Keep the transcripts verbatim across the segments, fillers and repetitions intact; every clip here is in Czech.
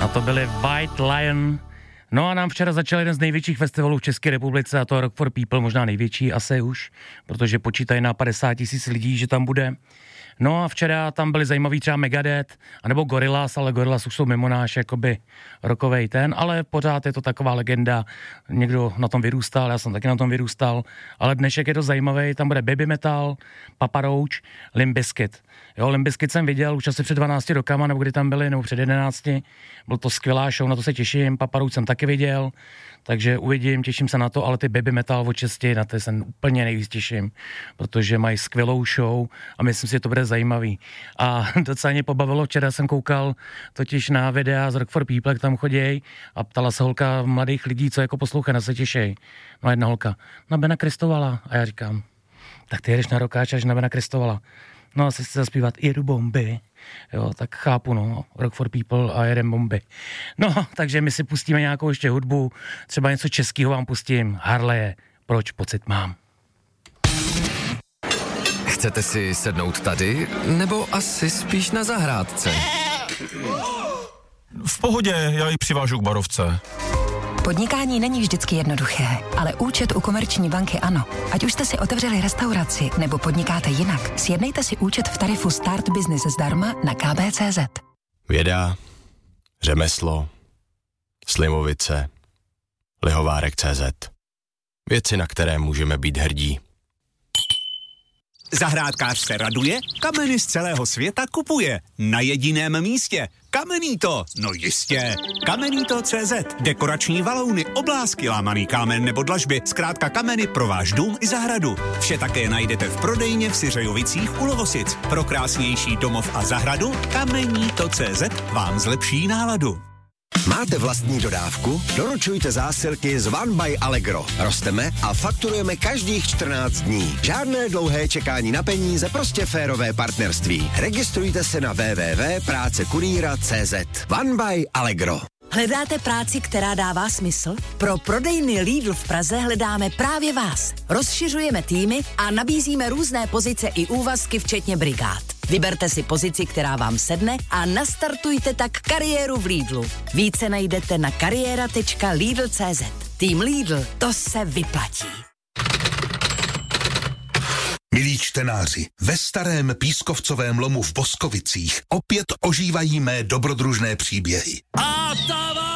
to byli White Lion. No a nám včera začal jeden z největších festivalů v České republice, a to Rock for People, možná největší asi už, protože počítají na padesát tisíc lidí, že tam bude. No a včera tam byli zajímaví třeba Megadeth, anebo Gorillaz, ale Gorillaz už jsou mimo náš jakoby rockovej ten, ale pořád je to taková legenda, někdo na tom vyrůstal, já jsem taky na tom vyrůstal, ale dnešek je to zajímavý, tam bude Baby Metal, Papa Roach, Limp Bizkit. Jo, Limp Bizkit jsem viděl už asi před dvanácti rokama, nebo kdy tam byli, nebo před jedenácti, byl to skvělá show, na to se těším, Papa Roach jsem taky viděl, takže uvidím, těším se na to, ale ty Baby Metal od česti, na ty se úplně nejvíc těším, protože mají skvělou show a myslím si, že to bude zajímavý. A docela mě pobavilo, včera jsem koukal totiž na videa z Rock for People, jak tam choděj a ptala se holka mladých lidí, co jako poslouchají, na se těšej. No a jedna holka, na Bena Kristovala. A já říkám, tak ty jedeš na rockáč až na Bena Kristovala. No a si chci zaspívat Jedu bomby. Jo, tak chápu, no, Rock for People a jedem bomby. No, takže my si pustíme nějakou ještě hudbu, třeba něco českého vám pustím, Harleje, Proč pocit mám. Chcete si sednout tady, nebo asi spíš na zahrádce? V pohodě, já ji přivážu k barovce. Podnikání není vždycky jednoduché, ale účet u Komerční banky ano. Ať už jste si otevřeli restauraci nebo podnikáte jinak, sjednejte si účet v tarifu Start Business zdarma na k b tečka cé zet. Věda, řemeslo, Slimovice, Lihovárek tečka cé zet. Věci, na které můžeme být hrdí. Zahrádkář se raduje, kameny z celého světa kupuje. Na jediném místě. Kamenito, no jistě. Kamenito tečka cé zet. Dekorační valouny, oblásky, lámaný kámen nebo dlažby. Zkrátka kameny pro váš dům i zahradu. Vše také najdete v prodejně v Syřejovicích u Lovosic. Pro krásnější domov a zahradu Kamenito tečka cé zet vám zlepší náladu. Máte vlastní dodávku? Doručujte zásilky z One by Allegro. Rosteme a fakturujeme každých čtrnáct dní. Žádné dlouhé čekání na peníze, prostě férové partnerství. Registrujte se na w w w tečka práce kurýra tečka cé zet. One by Allegro. Hledáte práci, která dává smysl? Pro prodejny Lidl v Praze hledáme právě vás. Rozšiřujeme týmy a nabízíme různé pozice i úvazky, včetně brigád. Vyberte si pozici, která vám sedne a nastartujte tak kariéru v Lidlu. Více najdete na kariéra tečka lidl tečka cé zet. Tým Lidl, to se vyplatí. Milí čtenáři, ve starém pískovcovém lomu v Boskovicích opět ožívají mé dobrodružné příběhy. Atava!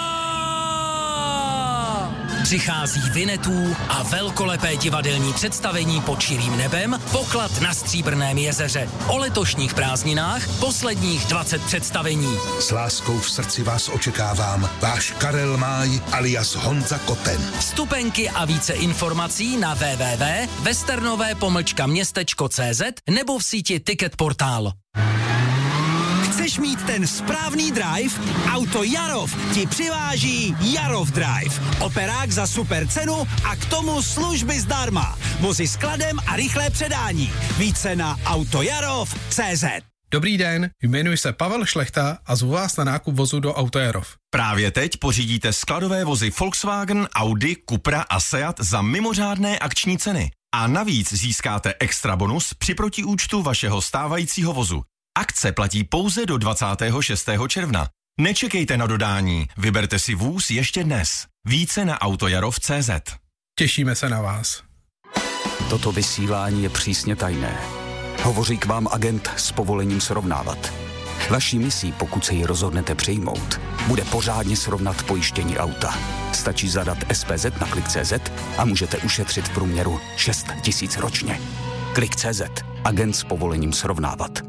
Přichází Vinetů a velkolepé divadelní představení Pod širým nebem, Poklad na Stříbrném jezeře. O letošních prázdninách posledních dvacet představení. S láskou v srdci vás očekávám, váš Karel Máj alias Honza Koten. Vstupenky a více informací na w w w tečka westernové pomlčka městečko tečka cé zet nebo v síti Ticket Portál. Chceš mít ten správný drive? Auto Jarov ti přiváží Jarov Drive. Operák za super cenu a k tomu služby zdarma. Vozy s kladem a rychlé předání. Více na autojarov tečka cé zet. Dobrý den, jmenuji se Pavel Šlechta a zvu vás na nákup vozu do Autojarov. Právě teď pořídíte skladové vozy Volkswagen, Audi, Cupra a Seat za mimořádné akční ceny. A navíc získáte extra bonus při protiúčtu vašeho stávajícího vozu. Akce platí pouze do dvacátého šestého června. Nečekejte na dodání, vyberte si vůz ještě dnes. Více na autojarov tečka cé zet. Těšíme se na vás. Toto vysílání je přísně tajné. Hovoří k vám agent s povolením srovnávat. Vaší misí, pokud se ji rozhodnete přijmout, bude pořádně srovnat pojištění auta. Stačí zadat es pé zet na klik tečka cé zet a můžete ušetřit v průměru šest tisíc ročně. klik tečka cé zet. Agent s povolením srovnávat.